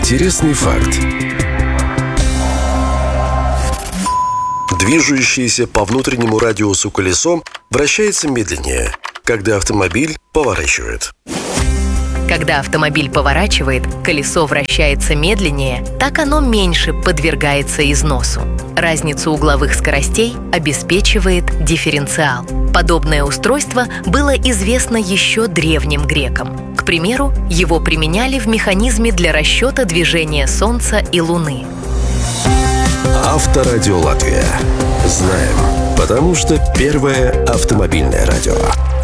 Интересный факт. Движущееся по внутреннему радиусу колесо вращается медленнее, когда автомобиль поворачивает. Когда автомобиль поворачивает, колесо вращается медленнее, так оно меньше подвергается износу. Разницу угловых скоростей обеспечивает дифференциал. Подобное устройство было известно еще древним грекам. К примеру, его применяли в механизме для расчета движения Солнца и Луны. Авторадио Латвия. Знаем, потому что первое автомобильное радио.